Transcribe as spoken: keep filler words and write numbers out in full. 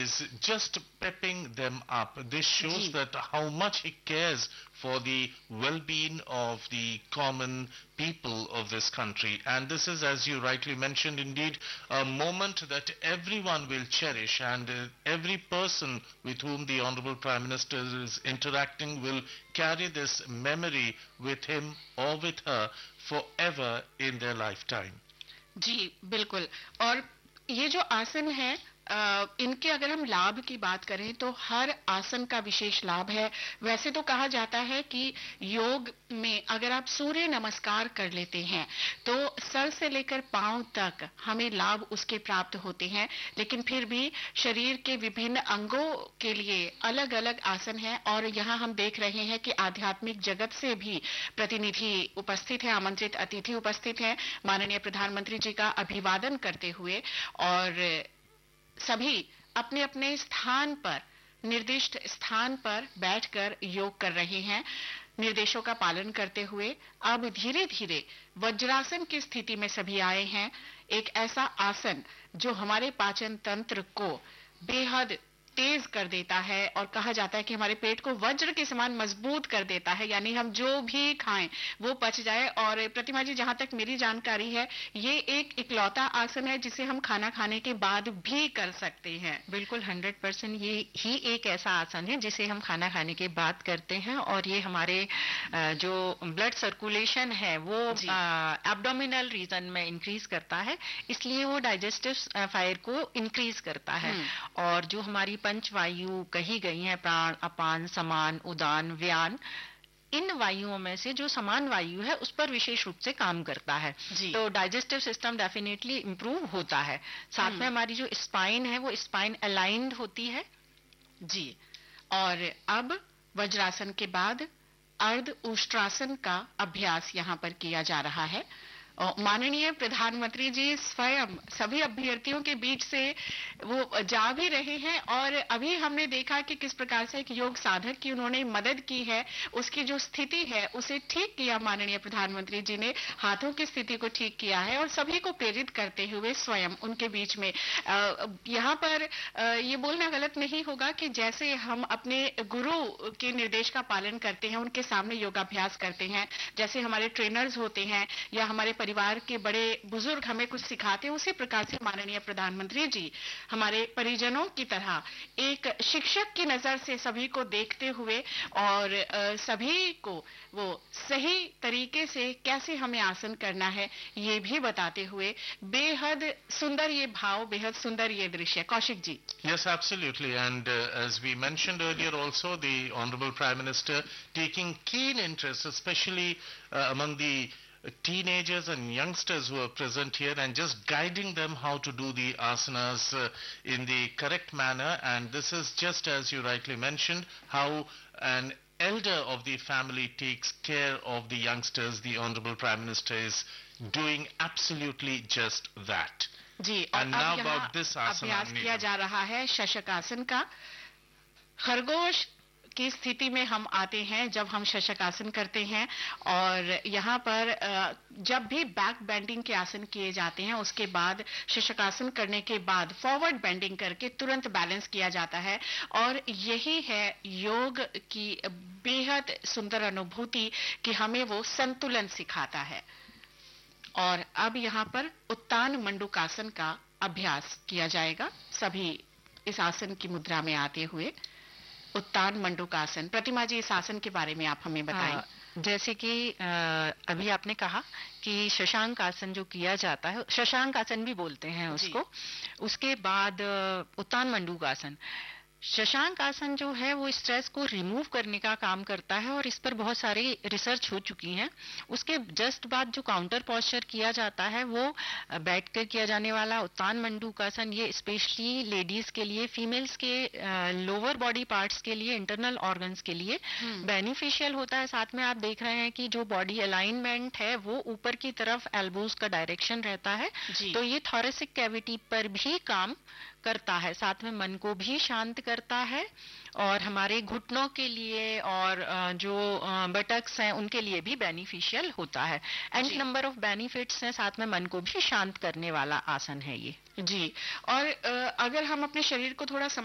is just pepping them up. This shows that how much he cares for the well-being of the common people of this country. And this is, as you rightly mentioned, indeed a moment that everyone will cherish, and uh, every person with whom the Honorable Prime Minister is interacting will carry this memory with him or with her forever in their lifetime. जी बिल्कुल. और ये जो आसन है, आ, इनके अगर हम लाभ की बात करें तो हर आसन का विशेष लाभ है. वैसे तो कहा जाता है कि योग में अगर आप सूर्य नमस्कार कर लेते हैं तो सर से लेकर पांव तक हमें लाभ उसके प्राप्त होते हैं, लेकिन फिर भी शरीर के विभिन्न अंगों के लिए अलग अलग आसन हैं. और यहाँ हम देख रहे हैं कि आध्यात्मिक जगत से भी प्रतिनिधि उपस्थित है, आमंत्रित अतिथि उपस्थित हैं, माननीय प्रधानमंत्री जी का अभिवादन करते हुए, और सभी अपने अपने स्थान पर, निर्दिष्ट स्थान पर बैठकर योग कर रहे हैं, निर्देशों का पालन करते हुए. अब धीरे धीरे वज्रासन की स्थिति में सभी आए हैं. एक ऐसा आसन जो हमारे पाचन तंत्र को बेहद तेज कर देता है, और कहा जाता है कि हमारे पेट को वज्र के समान मजबूत कर देता है, यानी हम जो भी खाएं वो पच जाए. और प्रतिमा जी, जहां तक मेरी जानकारी है, ये एक इकलौता आसन है जिसे हम खाना खाने के बाद भी कर सकते हैं. बिल्कुल हंड्रेड परसेंट ये ही एक ऐसा आसन है जिसे हम खाना खाने के बाद करते हैं, और ये हमारे जो ब्लड सर्कुलेशन है वो एब्डोमिनल रीजन में इंक्रीज करता है, इसलिए वो डाइजेस्टिव फायर को इंक्रीज करता है. और जो हमारी पंच वायु कही गई हैं, प्राण, अपान, समान, उदान, व्यान, इन वायुओं में से जो समान वायु है उस पर विशेष रूप से काम करता है. तो डाइजेस्टिव सिस्टम डेफिनेटली इंप्रूव होता है. साथ में हमारी जो स्पाइन है वो स्पाइन अलाइंड होती है. जी. और अब वज्रासन के बाद अर्ध उष्ट्रासन का अभ्यास यहाँ पर किया जा रहा है. माननीय प्रधानमंत्री जी स्वयं सभी अभ्यर्थियों के बीच से वो जा भी रहे हैं, और अभी हमने देखा कि किस प्रकार से एक योग साधक की उन्होंने मदद की है, उसकी जो स्थिति है उसे ठीक किया. माननीय प्रधानमंत्री जी ने हाथों की स्थिति को ठीक किया है, और सभी को प्रेरित करते हुए स्वयं उनके बीच में. यहाँ पर ये बोलना गलत नहीं होगा कि जैसे हम अपने गुरु के निर्देश का पालन करते हैं, उनके सामने योगाभ्यास करते हैं, जैसे हमारे ट्रेनर्स होते हैं या हमारे परिवार के बड़े बुजुर्ग हमें कुछ सिखाते हैं, उसी प्रकार से माननीय प्रधानमंत्री जी हमारे परिजनों की तरह एक शिक्षक की नजर से सभी को देखते हुए और सभी को वो सही तरीके से कैसे हमें आसन करना है ये भी बताते हुए बेहद सुंदर ये भाव, बेहद सुंदर ये दृश्य. Kaushik ji. Yes, absolutely. And uh, as we mentioned earlier also, the Honorable Prime Minister taking keen interest, especially uh, among the teenagers and youngsters who are present here, and just guiding them how to do the asanas uh, in the correct manner. And this is just as you rightly mentioned, how an elder of the family takes care of the youngsters. The Honorable Prime Minister is doing absolutely just that. जी. और अब यहाँ अभ्यास किया जा रहा है शशकासन का. खरगोश की स्थिति में हम आते हैं जब हम शशकासन करते हैं, और यहाँ पर जब भी बैक बेंडिंग के आसन किए जाते हैं उसके बाद शशकासन करने के बाद फॉरवर्ड बेंडिंग करके तुरंत बैलेंस किया जाता है. और यही है योग की बेहद सुंदर अनुभूति कि हमें वो संतुलन सिखाता है. और अब यहाँ पर उत्तान मंडूकासन का अभ्यास किया जाएगा, सभी इस आसन की मुद्रा में आते हुए. उत्तान मंडूकासन. प्रतिमा जी, इस आसन के बारे में आप हमें बताएं. जैसे कि अभी आपने कहा कि शशांक आसन जो किया जाता है, शशांक आसन भी बोलते हैं उसको, उसके बाद उत्तान मंडूकासन. शशांक आसन जो है वो स्ट्रेस को रिमूव करने का काम करता है, और इस पर बहुत सारी रिसर्च हो चुकी है. उसके जस्ट बाद जो काउंटर पोस्चर किया जाता है वो बैठकर किया जाने वाला उत्तान मंडूकासन, ये स्पेशली लेडीज के लिए, फीमेल्स के लोअर बॉडी पार्ट्स के लिए, इंटरनल ऑर्गन्स के लिए बेनिफिशियल होता है. साथ में आप देख रहे हैं कि जो बॉडी अलाइनमेंट है वो ऊपर की तरफ एल्बोज का डायरेक्शन रहता है, तो ये थोरेसिक कैविटी पर भी काम करता है. साथ में मन को भी शांत करता है, और हमारे घुटनों के लिए और जो बटक्स हैं उनके लिए भी बेनिफिशियल होता है. एंड नंबर ऑफ बेनिफिट्स हैं, साथ में मन को भी शांत करने वाला आसन है ये. जी. और अगर हम अपने शरीर को थोड़ा